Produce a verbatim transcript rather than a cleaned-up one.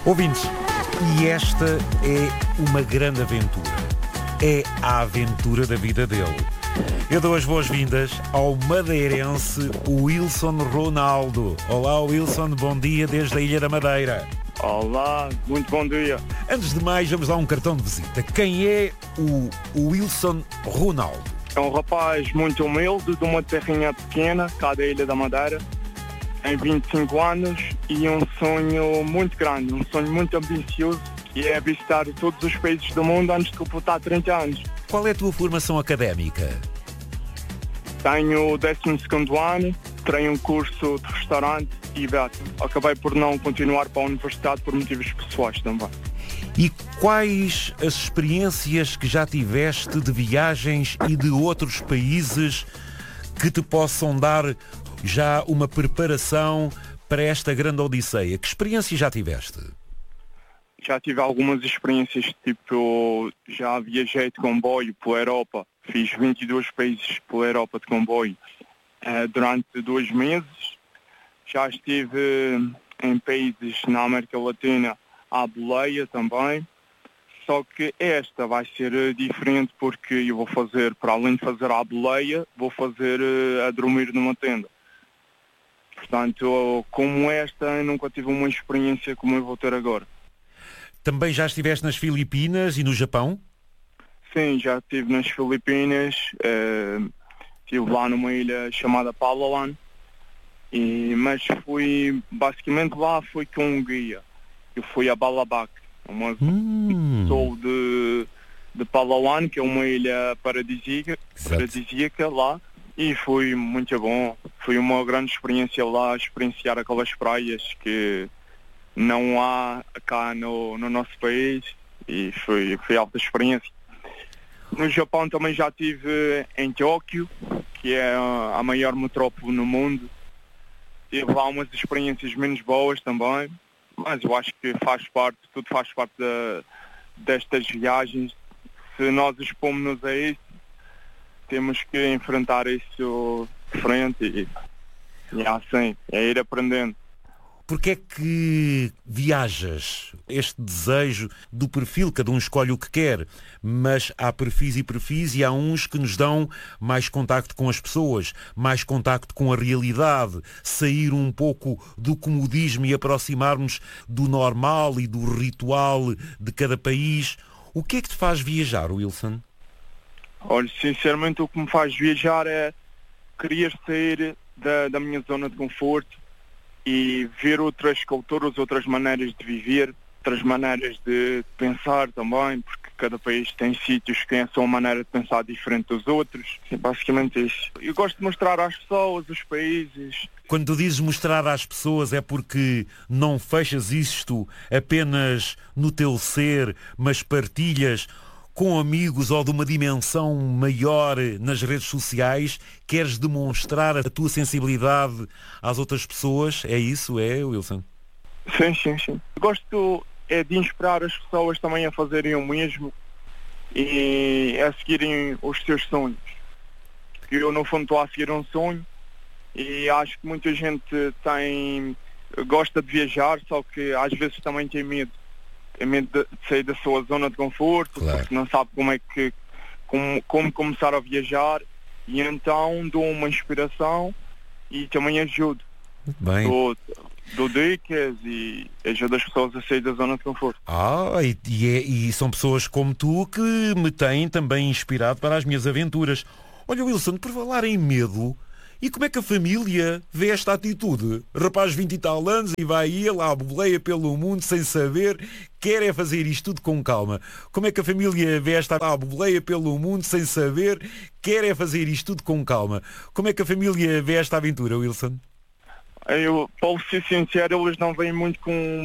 Ouvintes, e esta é uma grande aventura. É a aventura da vida dele. Eu dou as boas-vindas ao madeirense Wilson Ronaldo. Olá, Wilson, bom dia desde a Ilha da Madeira. Olá, muito bom dia. Antes de mais, vamos dar um cartão de visita. Quem é o Wilson Ronaldo? É um rapaz muito humilde, de uma terrinha pequena, cá da Ilha da Madeira. Tem vinte e cinco anos e um sonho muito grande, um sonho muito ambicioso, que é visitar todos os países do mundo antes de completar trinta anos. Qual é a tua formação académica? Tenho o décimo segundo ano, tenho um curso de restaurante e beato. Acabei por não continuar para a universidade por motivos pessoais também. E quais as experiências que já tiveste de viagens e de outros países que te possam dar já uma preparação para esta grande odisseia? Que experiência já tiveste? Já tive algumas experiências, tipo, já viajei de comboio pela Europa. Fiz vinte e dois países pela Europa de comboio uh, durante dois meses. Já estive em países na América Latina à boleia também. Só que esta vai ser diferente porque eu vou fazer, para além de fazer à boleia, vou fazer uh, a dormir numa tenda. Portanto, como esta, eu nunca tive uma experiência como eu vou ter agora. Também já estiveste nas Filipinas e no Japão? Sim, já estive nas Filipinas, uh, estive lá numa ilha chamada Palawan, e, mas fui, basicamente lá fui com um guia. Eu fui a Balabac, uma hum. sou de, de Palawan, que é uma ilha paradisíaca, paradisíaca lá, e foi muito bom. Foi uma grande experiência lá, experienciar aquelas praias que não há cá no, no nosso país, e foi, foi alta experiência. No Japão também já estive em Tóquio, que é a maior metrópole no mundo. Tive lá umas experiências menos boas também, mas eu acho que faz parte, tudo faz parte da, destas viagens. Se nós expomos-nos a isso, temos que enfrentar isso de frente e, e assim, é ir aprendendo. Porquê é que viajas? Este desejo do perfil, cada um escolhe o que quer, mas há perfis e perfis e há uns que nos dão mais contacto com as pessoas, mais contacto com a realidade, sair um pouco do comodismo e aproximar-nos do normal e do ritual de cada país. O que é que te faz viajar, Wilson? Olha, sinceramente o que me faz viajar é querer sair da, da minha zona de conforto e ver outras culturas, outras maneiras de viver, outras maneiras de pensar também, porque cada país tem sítios que têm a sua maneira de pensar diferente dos outros. É basicamente isso. Eu gosto de mostrar às pessoas, os países. Quando tu dizes mostrar às pessoas é porque não fechas isto apenas no teu ser, mas partilhas com amigos ou de uma dimensão maior nas redes sociais, queres demonstrar a tua sensibilidade às outras pessoas? É isso, é, Wilson? Sim, sim, sim. Gosto é de inspirar as pessoas também a fazerem o mesmo e a seguirem os seus sonhos. Porque eu, no fundo, estou a seguir um sonho e acho que muita gente tem, gosta de viajar, só que às vezes também tem medo. Tem medo de sair da sua zona de conforto, claro, porque não sabe como é que como, como começar a viajar, e então dou uma inspiração e também ajudo. Muito bem. Dou, dou dicas e ajudo as pessoas a sair da zona de conforto. Ah, e, e, é, e são pessoas como tu que me têm também inspirado para as minhas aventuras. Olha, Wilson, por falar em medo, e como é que a família vê esta atitude? Rapaz, vinte e tal anos, e vai ele à boleia pelo mundo sem saber, quer é fazer isto tudo com calma. Como é que a família vê esta à boleia pelo mundo sem saber, quer é fazer isto tudo com calma? Como é que a família vê esta aventura, Wilson? Eu, para ser sincero, eles não vêm muito com